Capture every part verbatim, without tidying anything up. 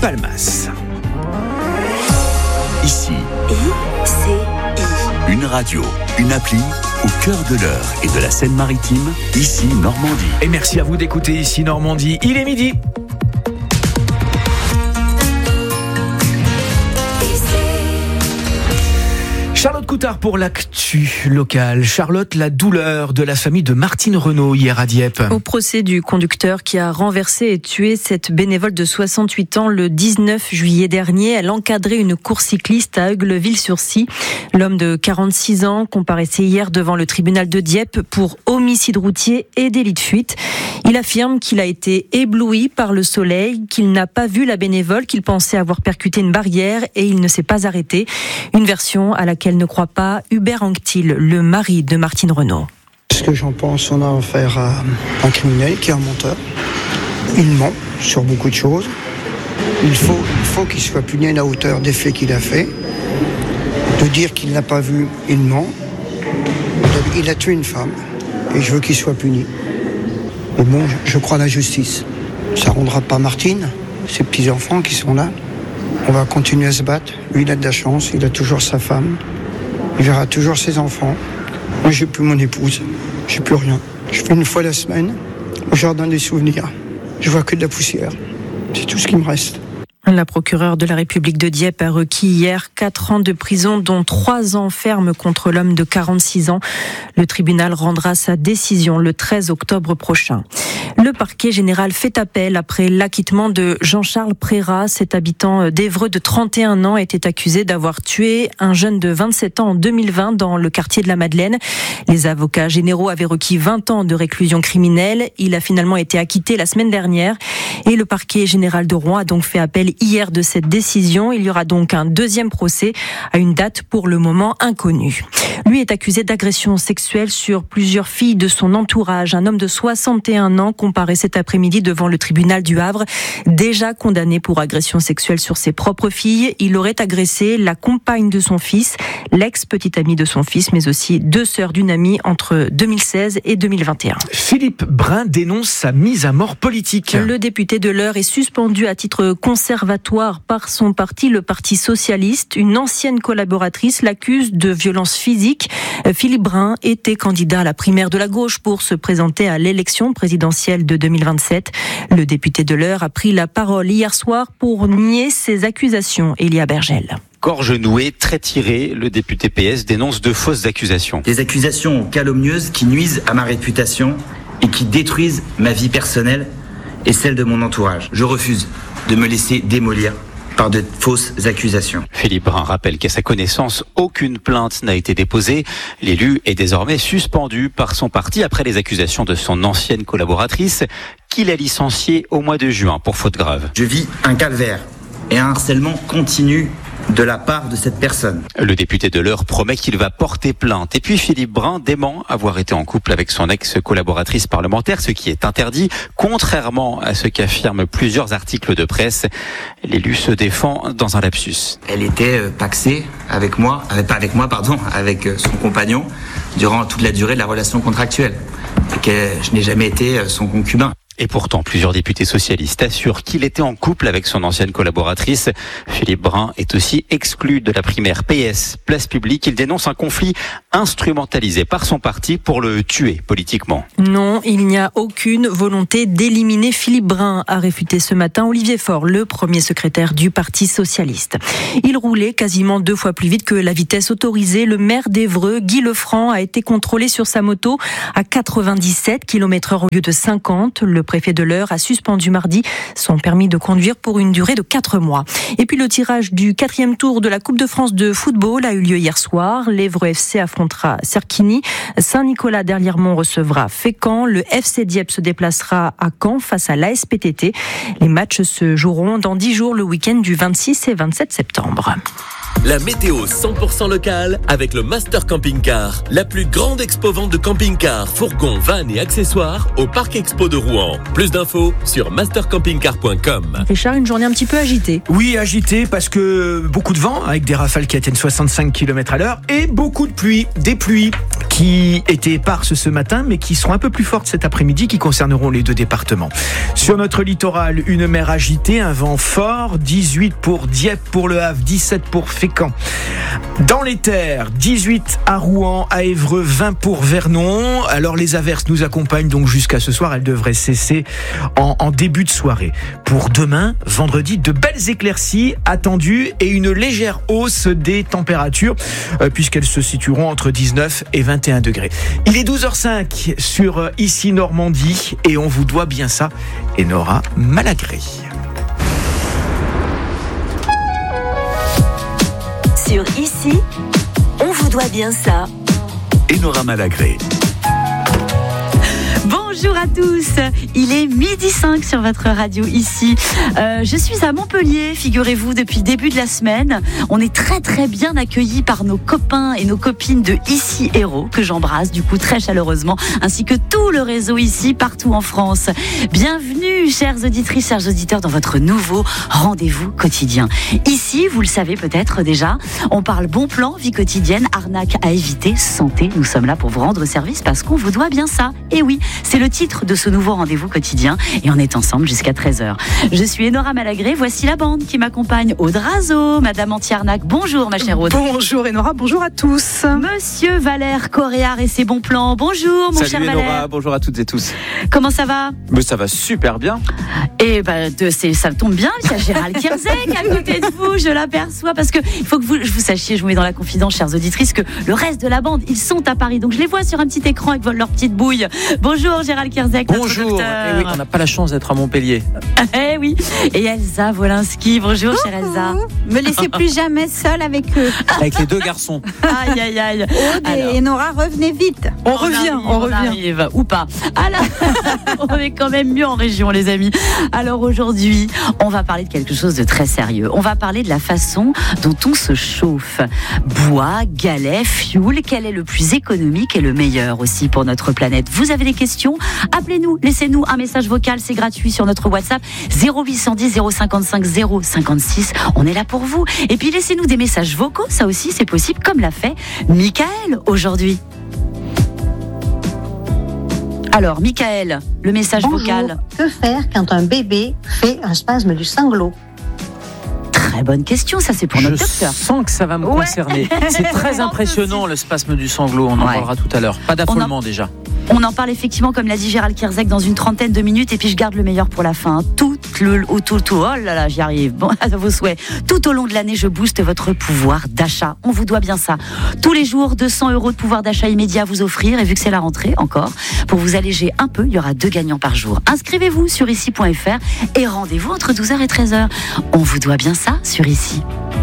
Palmas. Ici, I C I. une radio, une appli au cœur de l'Eure et de la Seine-Maritime, ici Normandie. Et merci à vous d'écouter ici Normandie. Il est midi. Charlotte Coutard pour l'actu locale. Charlotte, la douleur de la famille de Martine Renaud hier à Dieppe. Au procès du conducteur qui a renversé et tué cette bénévole de soixante-huit ans le dix-neuf juillet dernier, elle encadrait une course cycliste à Eugleville-sur-Scie. L'homme de quarante-six ans comparaissait hier devant le tribunal de Dieppe pour homicide routier et délit de fuite. Il affirme qu'il a été ébloui par le soleil, qu'il n'a pas vu la bénévole, qu'il pensait avoir percuté une barrière et il ne s'est pas arrêté. Une version à laquelle ne croit pas Hubert Anctil, le mari de Martine Renaud. Ce que j'en pense, on a affaire à un criminel qui est un menteur. Il ment sur beaucoup de choses. Il faut, il faut qu'il soit puni à la hauteur des faits qu'il a fait. De dire qu'il n'a pas vu, il ment. Il a tué une femme et je veux qu'il soit puni. Mais bon, je crois à la justice. Ça ne rendra pas Martine, ses petits-enfants qui sont là. On va continuer à se battre. Lui, il a de la chance, il a toujours sa femme. Il verra toujours ses enfants. Moi, j'ai plus mon épouse. J'ai plus rien. Je fais une fois la semaine au jardin des souvenirs. Je vois que de la poussière. C'est tout ce qui me reste. La procureure de la République de Dieppe a requis hier quatre ans de prison, dont trois ans ferme contre l'homme de quarante-six ans. Le tribunal rendra sa décision le treize octobre prochain. Le parquet général fait appel après l'acquittement de Jean-Charles Prérat. Cet habitant d'Évreux de trente et un ans était accusé d'avoir tué un jeune de vingt-sept ans en deux mille vingt dans le quartier de la Madeleine. Les avocats généraux avaient requis vingt ans de réclusion criminelle. Il a finalement été acquitté la semaine dernière. Et le parquet général de Rouen a donc fait appel hier de cette décision. Il y aura donc un deuxième procès à une date pour le moment inconnue. Lui est accusé d'agression sexuelle sur plusieurs filles de son entourage. Un homme de soixante et un ans comparaît cet après-midi devant le tribunal du Havre. Déjà condamné pour agression sexuelle sur ses propres filles, il aurait agressé la compagne de son fils, l'ex-petite amie de son fils, mais aussi deux sœurs d'une amie entre deux mille seize et deux mille vingt et un. Philippe Brun dénonce sa mise à mort politique. Le député de l'Eure est suspendu à titre conservatoire par son parti, le Parti socialiste. Une ancienne collaboratrice l'accuse de violence physique. Philippe Brun était candidat à la primaire de la gauche pour se présenter à l'élection présidentielle de deux mille vingt-sept. Le député de l'Eure a pris la parole hier soir pour nier ces accusations. Elia Bergel. Gorge nouée, très tirée, le député P S dénonce de fausses accusations. Des accusations calomnieuses qui nuisent à ma réputation et qui détruisent ma vie personnelle et celle de mon entourage. Je refuse de me laisser démolir par de fausses accusations. Philippe Brun rappelle qu'à sa connaissance, aucune plainte n'a été déposée. L'élu est désormais suspendu par son parti après les accusations de son ancienne collaboratrice qu'il a licenciée au mois de juin pour faute grave. Je vis un calvaire et un harcèlement continu de la part de cette personne. Le député de l'Eure promet qu'il va porter plainte. Et puis Philippe Brun dément avoir été en couple avec son ex-collaboratrice parlementaire, ce qui est interdit, contrairement à ce qu'affirment plusieurs articles de presse. L'élu se défend dans un lapsus. Elle était pacsée avec moi, avec, pas avec moi, pardon, avec son compagnon durant toute la durée de la relation contractuelle. Et que je n'ai jamais été son concubin. Et pourtant, plusieurs députés socialistes assurent qu'il était en couple avec son ancienne collaboratrice. Philippe Brun est aussi exclu de la primaire P S Place Publique. Il dénonce un conflit instrumentalisé par son parti pour le tuer politiquement. Non, il n'y a aucune volonté d'éliminer Philippe Brun, a réfuté ce matin Olivier Faure, le premier secrétaire du Parti socialiste. Il roulait quasiment deux fois plus vite que la vitesse autorisée. Le maire d'Évreux, Guy Lefranc, a été contrôlé sur sa moto à quatre-vingt-dix-sept kilomètres heure au lieu de cinquante. Le préfet de l'Eure a suspendu mardi son permis de conduire pour une durée de quatre mois. Et puis le tirage du quatrième tour de la Coupe de France de football a eu lieu hier soir. L'Évreux F C affrontera Cerquigny. Saint-Nicolas d'Erliermont recevra Fécamp. Le F C Dieppe se déplacera à Caen face à l'A S P T T. Les matchs se joueront dans dix jours, le week-end du vingt-six et vingt-sept septembre. La météo cent pour cent locale avec le Master Camping Car, la plus grande expo-vente de camping-cars, fourgons, vannes et accessoires au Parc Expo de Rouen. Plus d'infos sur master camping car point com. Richard, une journée un petit peu agitée. Oui, agité parce que beaucoup de vent avec des rafales qui atteignent soixante-cinq kilomètres à l'heure et beaucoup de pluie. Des pluies qui étaient éparses ce matin mais qui seront un peu plus fortes cet après-midi, qui concerneront les deux départements. Sur notre littoral, une mer agitée, un vent fort, dix-huit pour Dieppe, pour Le Havre, dix-sept pour Fécamp. Dans les terres, dix-huit à Rouen, à Évreux, vingt pour Vernon. Alors les averses nous accompagnent donc jusqu'à ce soir, elles devraient cesser en, en début de soirée. Pour demain, vendredi, de belles éclaircies attendues et une légère hausse des températures euh, puisqu'elles se situeront entre dix-neuf et vingt et un degrés. Il est douze heures cinq sur euh, Ici Normandie et on vous doit bien ça. Enora Malagré. Sur Ici, on vous doit bien ça. Enora Malagré. Bonjour à tous, il est midi cinq sur votre radio ici. Euh, je suis à Montpellier, figurez-vous, depuis le début de la semaine. On est très très bien accueillis par nos copains et nos copines de Ici Héros, que j'embrasse du coup très chaleureusement, ainsi que tout le réseau ici, partout en France. Bienvenue, chères auditrices, chers auditeurs, dans votre nouveau rendez-vous quotidien. Ici, vous le savez peut-être déjà, on parle bon plan, vie quotidienne, arnaque à éviter, santé. Nous sommes là pour vous rendre service parce qu'on vous doit bien ça. Et oui, c'est le titre de ce nouveau rendez-vous quotidien et on est ensemble jusqu'à treize heures. Je suis Enora Malagré, voici la bande qui m'accompagne. Aude Razo, Madame Anti-Arnaque, bonjour ma chère Aude. Bonjour Enora, bonjour à tous. Monsieur Valère Coréard et ses bons plans, bonjour mon Salut cher Enora, Valère. bonjour à toutes et tous. Comment ça va? Mais ça va super bien. Et bah, de, c'est, ça tombe bien, il y a Gérald Kierzek à côté de vous, je l'aperçois, parce que il faut que vous, je vous sachiez, je vous mets dans la confidence, chères auditrices, que le reste de la bande, ils sont à Paris, donc je les vois sur un petit écran avec leur petite bouille. Bonjour Gérald Kierzek. Bonjour. Eh oui, on n'a pas la chance d'être à Montpellier. Eh oui. Et Elsa Wolinski, bonjour chère Elsa. Me laissez plus jamais seule avec eux. Avec les deux garçons. Aïe aïe aïe. Aude et Enora, revenez vite. On, on revient, arrive, on, on revient. Arrive, ou pas. Alors, on est quand même mieux en région, les amis. Alors aujourd'hui, on va parler de quelque chose de très sérieux. On va parler de la façon dont on se chauffe. Bois, galets, fioul, quel est le plus économique et le meilleur aussi pour notre planète? Vous avez des questions? Appelez-nous, laissez-nous un message vocal, c'est gratuit sur notre WhatsApp zéro huit cent dix zéro cinquante-cinq zéro cinquante-six. On est là pour vous. Et puis laissez-nous des messages vocaux, ça aussi c'est possible, comme l'a fait Michael aujourd'hui. Alors, Michael, le message Bonjour. vocal. Que faire quand un bébé fait un spasme du sanglot? Très bonne question, ça c'est pour Je notre docteur. Je sens que ça va me ouais. concerner. C'est très impressionnant le spasme du sanglot, on en ouais. parlera tout à l'heure. Pas d'affolement en... déjà. On en parle effectivement, comme l'a dit Gérald Kierzek, dans une trentaine de minutes. Et puis je garde le meilleur pour la fin. Tout le, tout, tout, tout, oh là là, j'y arrive. Bon, à vos souhaits. Tout au long de l'année, je booste votre pouvoir d'achat. On vous doit bien ça. Tous les jours, deux cents euros de pouvoir d'achat immédiat à vous offrir. Et vu que c'est la rentrée, encore, pour vous alléger un peu, il y aura deux gagnants par jour. Inscrivez-vous sur ici point f r et rendez-vous entre douze heures et treize heures. On vous doit bien ça sur Ici.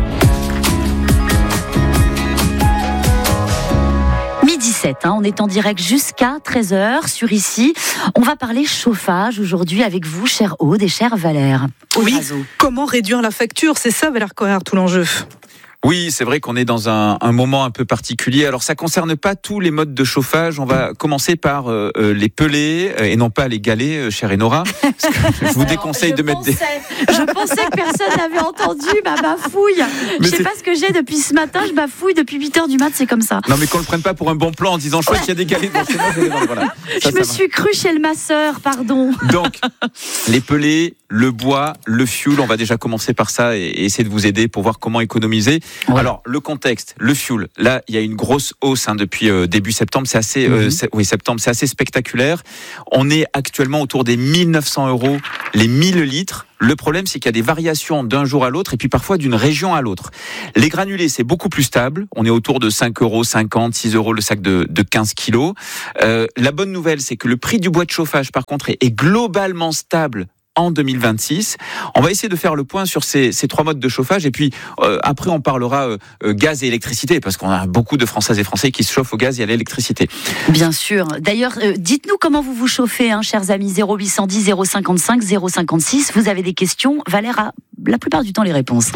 dix-sept, hein, on est en direct jusqu'à treize heures sur Ici. On va parler chauffage aujourd'hui avec vous, chère Aude et chère Valère. Oui, comment réduire la facture? C'est ça, Valère Coréard, tout l'enjeu. Oui, c'est vrai qu'on est dans un, un moment un peu particulier. Alors, ça concerne pas tous les modes de chauffage. On va commencer par euh, les pelés euh, et non pas les galets, euh, chère Enora. Je vous déconseille de mettre pensais, des... Je pensais que personne n'avait entendu ma bafouille. Mais je sais c'est... pas ce que j'ai depuis ce matin. Je bafouille depuis huit heures du mat, c'est comme ça. Non, mais qu'on le prenne pas pour un bon plan en disant chouette, il y a des galets dans chez moi. Je, voilà. ça, je me suis cru chez le masseur, pardon. Donc, les pelés, le bois, le fioul, on va déjà commencer par ça et, et essayer de vous aider pour voir comment économiser. Ouais. Alors, le contexte, le fioul, là, il y a une grosse hausse hein, depuis euh, début septembre. C'est assez, mm-hmm. euh, c'est, oui, septembre, c'est assez spectaculaire. On est actuellement autour des mille neuf cents euros les mille litres. Le problème, c'est qu'il y a des variations d'un jour à l'autre et puis parfois d'une région à l'autre. Les granulés, c'est beaucoup plus stable. On est autour de cinq euros cinquante, six euros le sac de, de quinze kilos. Euh, la bonne nouvelle, c'est que le prix du bois de chauffage, par contre, est, est globalement stable en deux mille vingt-six. On va essayer de faire le point sur ces, ces trois modes de chauffage et puis euh, après on parlera euh, gaz et électricité parce qu'on a beaucoup de Françaises et Français qui se chauffent au gaz et à l'électricité. Bien sûr. D'ailleurs, euh, dites-nous comment vous vous chauffez, hein, chers amis. zéro huit cent dix zéro cinquante-cinq zéro cinquante-six. Vous avez des questions? Valère a la plupart du temps les réponses.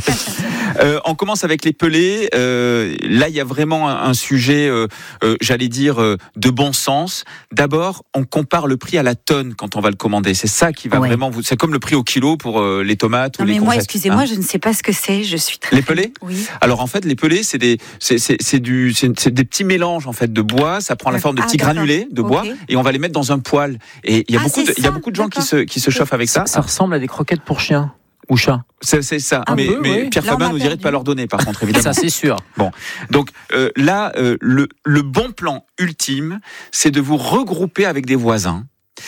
euh, on commence avec les pelés. Euh, là, il y a vraiment un, un sujet, euh, euh, j'allais dire, euh, de bon sens. D'abord, on compare le prix à la tonne quand on va le commander. C'est ça qui va ouais. vraiment vous. C'est comme le prix au kilo pour euh, les tomates non, ou les courgettes. Mais moi, excusez-moi, hein. je ne sais pas ce que c'est. Je suis très. Les pelés. Oui. Alors en fait, les pelés, c'est des, c'est, c'est, c'est du, c'est, c'est des petits mélanges en fait de bois. Ça prend la forme de petits ah, granulés de bois okay. et on va les mettre dans un poêle. Et il y a ah, beaucoup, de, il y a beaucoup de gens qui se, qui se chauffent avec ça. Ça ressemble à des croquettes pour chiens. Ou chat. C'est, c'est ça. Un mais peu, mais oui. Pierre Fabin nous dirait de pas leur donner, par contre, évidemment. Ça, c'est sûr. Bon. Donc, euh, là, euh, le, le bon plan ultime, c'est de vous regrouper avec des voisins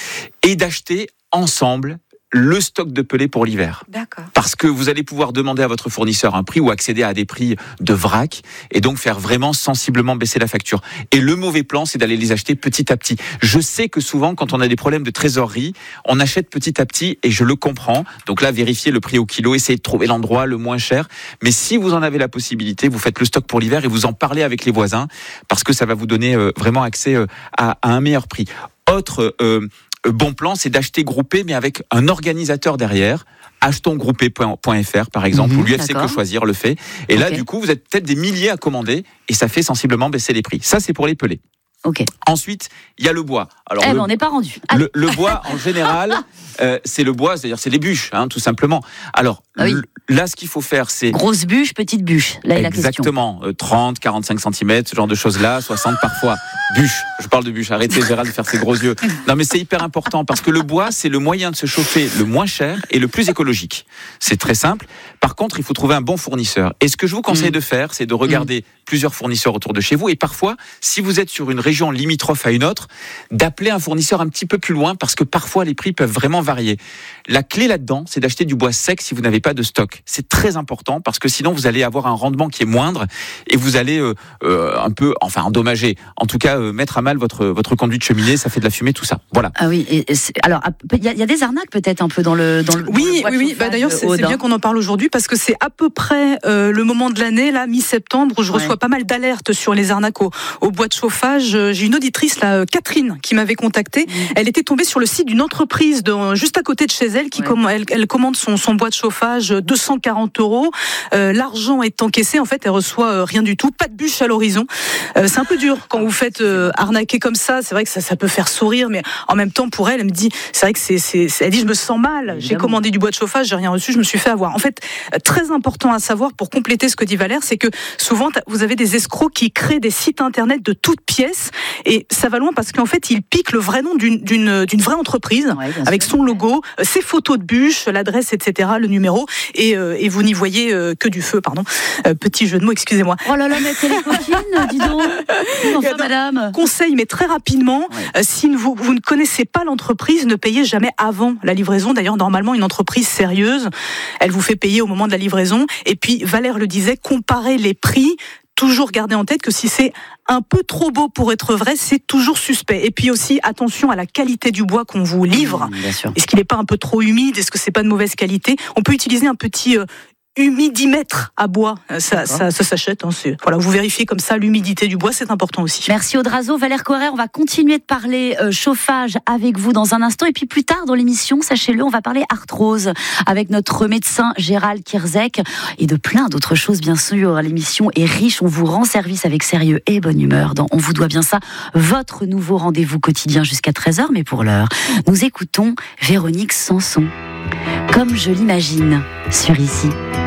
et d'acheter ensemble le stock de pelés pour l'hiver. D'accord. Parce que vous allez pouvoir demander à votre fournisseur un prix ou accéder à des prix de vrac et donc faire vraiment sensiblement baisser la facture. Et le mauvais plan, c'est d'aller les acheter petit à petit. Je sais que souvent, quand on a des problèmes de trésorerie, on achète petit à petit et je le comprends. Donc là, vérifiez le prix au kilo, essayez de trouver l'endroit le moins cher. Mais si vous en avez la possibilité, vous faites le stock pour l'hiver et vous en parlez avec les voisins parce que ça va vous donner euh, vraiment accès euh, à, à un meilleur prix. Autre euh, bon plan, c'est d'acheter groupé, mais avec un organisateur derrière. achetons groupé point f r par exemple, mmh, ou l'U F C Que Choisir le fait. Et okay. là, du coup, vous êtes peut-être des milliers à commander et ça fait sensiblement baisser les prix. Ça, c'est pour les pelés. Okay. Ensuite, il y a le bois. Alors, eh le, ben, on n'est pas rendu. Le, le bois, en général, euh, c'est le bois, c'est-à-dire c'est les bûches, hein, tout simplement. Alors, ah oui. l- là, ce qu'il faut faire, c'est... Grosse bûche, petite bûche, là est la question. Exactement, euh, trente, quarante-cinq centimètres, ce genre de choses-là, soixante parfois. Bûche, je parle de bûche, arrêtez Gérald de faire ses gros yeux. Non mais c'est hyper important, parce que le bois, c'est le moyen de se chauffer le moins cher et le plus écologique. C'est très simple. Par contre, il faut trouver un bon fournisseur. Et ce que je vous conseille mmh. de faire, c'est de regarder mmh. plusieurs fournisseurs autour de chez vous, et parfois, si vous êtes sur une région limitrophe à une autre, d'appeler un fournisseur un petit peu plus loin parce que parfois les prix peuvent vraiment varier. La clé là-dedans, c'est d'acheter du bois sec si vous n'avez pas de stock. C'est très important parce que sinon vous allez avoir un rendement qui est moindre et vous allez euh, euh, un peu, enfin endommager, en tout cas euh, mettre à mal votre votre conduit de cheminée, ça fait de la fumée, tout ça. Voilà. Ah oui. Et, et alors il y, y a des arnaques peut-être un peu dans le dans le. Oui, dans le oui, oui. Bah, d'ailleurs c'est, c'est bien qu'on en parle aujourd'hui parce que c'est à peu près euh, le moment de l'année là, mi-septembre, où je ouais. reçois pas mal d'alertes sur les arnaques au, au bois de chauffage. J'ai une auditrice là, Catherine, qui m'avait contactée. Mmh. Elle était tombée sur le site d'une entreprise de, juste à côté de chez elle, qui ouais. comm- elle, elle commande son, son bois de chauffage deux cent quarante euros. Euh, l'argent est encaissé. En fait, elle reçoit euh, rien du tout. Pas de bûche à l'horizon. Euh, c'est un peu dur quand vous faites euh, arnaquer comme ça. C'est vrai que ça, ça peut faire sourire, mais en même temps, pour elle, elle me dit, c'est vrai que c'est, c'est, c'est elle dit, je me sens mal. Évidemment. J'ai commandé du bois de chauffage, j'ai rien reçu, je me suis fait avoir. En fait, très important à savoir pour compléter ce que dit Valère, c'est que souvent, vous avez des escrocs qui créent des sites internet de toutes pièces, et ça va loin parce qu'en fait, ils piquent le vrai nom d'une, d'une, d'une vraie entreprise, ouais, avec son logo, ses photos de bûches, l'adresse, et cetera, le numéro, et, euh, et vous n'y voyez euh, que du feu, pardon. Euh, petit jeu de mots, excusez-moi. Oh là là, mais c'est les coquines, dis donc. Enfin, madame. Conseil, mais très rapidement, ouais. euh, si vous, vous ne connaissez pas l'entreprise, ne payez jamais avant la livraison. D'ailleurs, normalement, une entreprise sérieuse, elle vous fait payer au moment de la livraison. Et puis, Valère le disait, comparez les prix. Toujours garder en tête que si c'est un peu trop beau pour être vrai, c'est toujours suspect. Et puis aussi, attention à la qualité du bois qu'on vous livre. Mmh, bien sûr. Est-ce qu'il n'est pas un peu trop humide ? Est-ce que c'est pas de mauvaise qualité ? On peut utiliser un petit... Euh, humidimètre à bois, ça, ça, ça s'achète. Hein, c'est, voilà, vous vérifiez comme ça l'humidité du bois, c'est important aussi. Merci Audrazo, Valère Corer, on va continuer de parler euh, chauffage avec vous dans un instant, et puis plus tard dans l'émission, sachez-le, on va parler arthrose avec notre médecin Gérald Kierzek et de plein d'autres choses bien sûr. L'émission est riche, on vous rend service avec sérieux et bonne humeur dans On vous doit bien ça, votre nouveau rendez-vous quotidien jusqu'à treize heures, mais pour l'heure, nous écoutons Véronique Sanson, Comme je l'imagine, sur Ici.